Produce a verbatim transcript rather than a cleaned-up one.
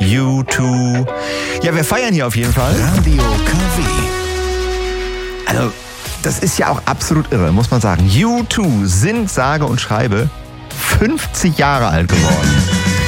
U zwei. Ja, wir feiern hier auf jeden Fall. Radio K W. Also, das ist ja auch absolut irre, muss man sagen. U zwei sind sage und schreibe fünfzig Jahre alt geworden.